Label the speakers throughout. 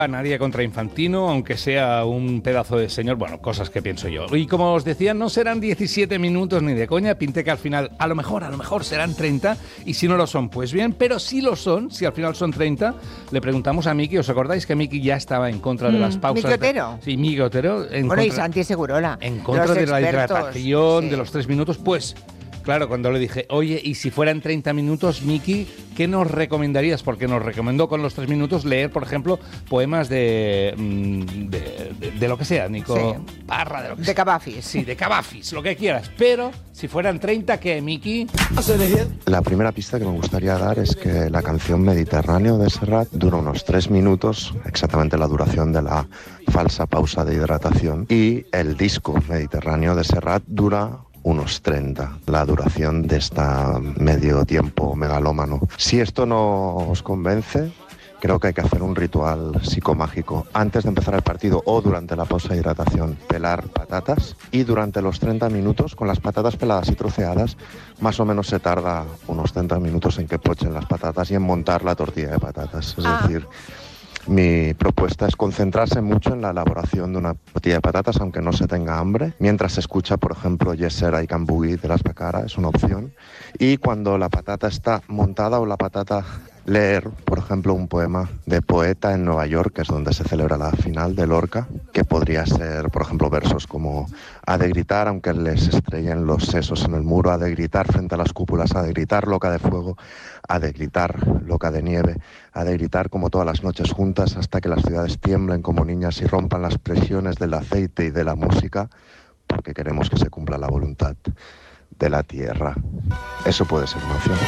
Speaker 1: Nadie contra Infantino, aunque sea un pedazo de señor. Bueno, cosas que pienso yo. Y como os decía, no serán 17 minutos ni de coña. Pinté que al final, a lo mejor serán 30. Y si no lo son, pues bien. Pero si lo son, si al final son 30, le preguntamos a Miki. ¿Os acordáis que Miki ya estaba en contra de las pausas?
Speaker 2: Miki Otero.
Speaker 1: Sí, Miki Otero.
Speaker 2: Bueno, y Santi Segurola.
Speaker 1: En contra de la hidratación,
Speaker 2: sí,
Speaker 1: de los 3 minutos. Pues, claro, cuando le dije, oye, y si fueran 30 minutos, Miki, ¿qué nos recomendarías? Porque nos recomendó con los 3 minutos leer, por ejemplo, poemas de lo que sea, Nico
Speaker 2: Sí.
Speaker 1: Parra, de lo que
Speaker 2: De
Speaker 1: sea.
Speaker 2: Cavafis.
Speaker 1: Sí, de Cavafis, lo que quieras. Pero si fueran 30, ¿qué, Miki?
Speaker 3: La primera pista que me gustaría dar es que la canción Mediterráneo de Serrat dura unos 3 minutos, exactamente la duración de la falsa pausa de hidratación, y el disco Mediterráneo de Serrat dura unos 30, la duración de esta medio tiempo megalómano. Si esto no os convence, creo que hay que hacer un ritual psicomágico. Antes de empezar el partido o durante la pausa de hidratación, pelar patatas, y durante los 30 minutos, con las patatas peladas y troceadas, más o menos se tarda unos 30 minutos en que pochen las patatas y en montar la tortilla de patatas. Es decir, mi propuesta es concentrarse mucho en la elaboración de una tortilla de patatas, aunque no se tenga hambre, mientras se escucha, por ejemplo, Yeser I Can Boogie de Las Bacara, es una opción. Y cuando la patata está montada o la patata, leer, por ejemplo, un poema de Poeta en Nueva York, que es donde se celebra la final de Lorca, que podría ser, por ejemplo, versos como: ha de gritar aunque les estrellen los sesos en el muro, ha de gritar frente a las cúpulas, ha de gritar loca de fuego, ha de gritar loca de nieve, ha de gritar como todas las noches juntas hasta que las ciudades tiemblen como niñas y rompan las presiones del aceite y de la música, porque queremos que se cumpla la voluntad de la tierra. Eso puede ser una opción.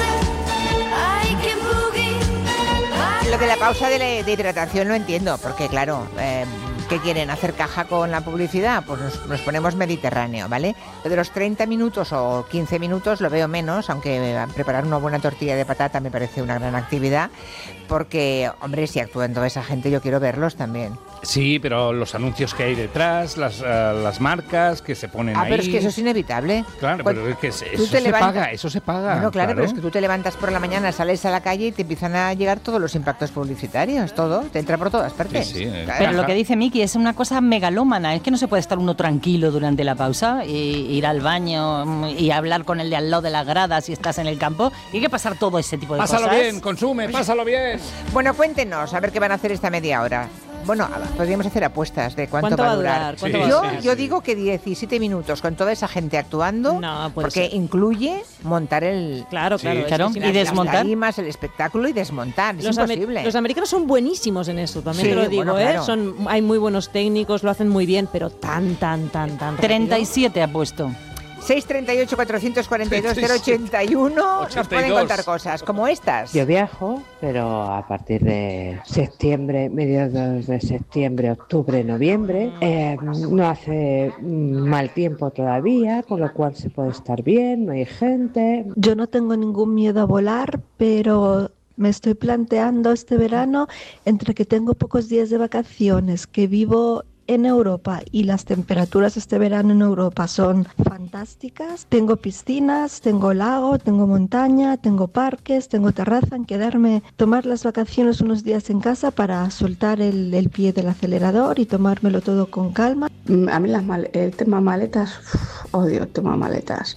Speaker 2: Lo de la pausa de hidratación lo entiendo, porque claro, ¿qué quieren? ¿Hacer caja con la publicidad? Pues nos ponemos Mediterráneo, ¿vale? Lo de los 30 minutos o 15 minutos lo veo menos, aunque preparar una buena tortilla de patata me parece una gran actividad, porque, hombre, si actúan toda esa gente yo quiero verlos también.
Speaker 1: Sí, pero los anuncios que hay detrás, las marcas que se ponen ahí...
Speaker 2: pero es que eso es inevitable.
Speaker 1: Claro, pero es que eso se paga.
Speaker 2: Bueno, claro, pero es que tú te levantas por la mañana, sales a la calle y te empiezan a llegar todos los impactos publicitarios, todo, te entra por todas partes.
Speaker 1: Sí,
Speaker 2: Claro.
Speaker 4: Pero lo que dice Miki es una cosa megalómana, es que no se puede estar uno tranquilo durante la pausa, y ir al baño y hablar con el de al lado de las gradas si estás en el campo, y hay que pasar todo ese tipo de
Speaker 1: Pásalo
Speaker 4: cosas.
Speaker 1: bien, consume, pásalo bien.
Speaker 2: Bueno, cuéntenos, a ver qué van a hacer esta media hora. Bueno, podríamos hacer apuestas de cuánto va a durar.
Speaker 1: ¿Cuánto va a durar?
Speaker 2: Yo digo que 17 minutos con toda esa gente actuando,
Speaker 5: No, puede
Speaker 2: porque
Speaker 5: ser.
Speaker 2: incluye montar el...
Speaker 5: Claro,
Speaker 1: Sí.
Speaker 5: claro.
Speaker 4: Claro, y desmontar.
Speaker 2: Las tarimas, el espectáculo y desmontar. Es imposible.
Speaker 5: Los americanos son buenísimos en eso, también
Speaker 2: Sí,
Speaker 5: te lo digo,
Speaker 2: bueno, claro.
Speaker 5: Hay muy buenos técnicos, lo hacen muy bien, pero tan rápido.
Speaker 4: 37 ha puesto.
Speaker 2: 638 442 081 nos pueden
Speaker 1: 82.
Speaker 2: contar cosas como estas.
Speaker 6: Yo viajo, pero a partir de septiembre, mediados de septiembre, octubre, noviembre, no hace mal tiempo todavía, con lo cual se puede estar bien, no hay gente.
Speaker 7: Yo no tengo ningún miedo a volar, pero me estoy planteando este verano, entre que tengo pocos días de vacaciones, que vivo en Europa y las temperaturas este verano en Europa son fantásticas. Tengo piscinas, tengo lago, tengo montaña, tengo parques, tengo terraza, en quedarme, tomar las vacaciones unos días en casa para soltar el pie del acelerador y tomármelo todo con calma.
Speaker 8: A mí el tema maletas, odio el tema maletas.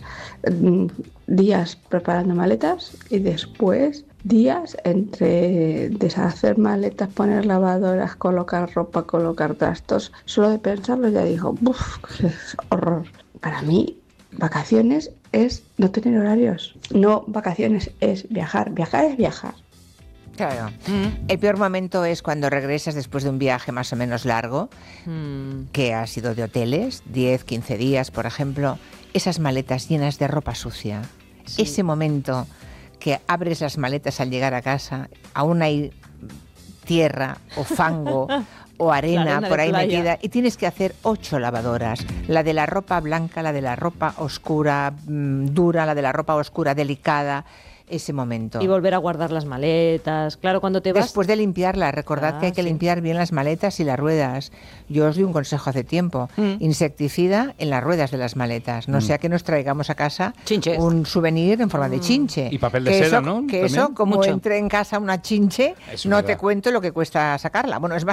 Speaker 8: Días preparando maletas y después días entre deshacer maletas, poner lavadoras, colocar ropa, colocar trastos. Solo de pensarlo ya digo, qué horror. Para mí, vacaciones es no tener horarios. No vacaciones es viajar. Viajar es viajar.
Speaker 2: Claro. El peor momento es cuando regresas después de un viaje más o menos largo, que ha sido de hoteles, 10, 15 días, por ejemplo, esas maletas llenas de ropa sucia. Sí. Ese momento que abres las maletas al llegar a casa, aún hay tierra o fango o arena por ahí metida y tienes que hacer 8 lavadoras. La de la ropa blanca, la de la ropa oscura, dura, la de la ropa oscura, delicada. Ese momento.
Speaker 5: Y volver a guardar las maletas. Claro, cuando te vas...
Speaker 2: Después de limpiarlas, recordad que hay que limpiar bien las maletas y las ruedas. Yo os di un consejo hace tiempo. Insecticida en las ruedas de las maletas. No sea que nos traigamos a casa
Speaker 4: Chinches.
Speaker 2: un souvenir en forma de chinche.
Speaker 1: Y papel de seda, ¿no?
Speaker 2: Que
Speaker 1: ¿También?
Speaker 2: eso, como
Speaker 4: Mucho.
Speaker 2: entre en casa una chinche,
Speaker 1: Eso
Speaker 2: no
Speaker 1: es
Speaker 2: te
Speaker 1: verdad.
Speaker 2: cuento lo que cuesta sacarla. Bueno, es más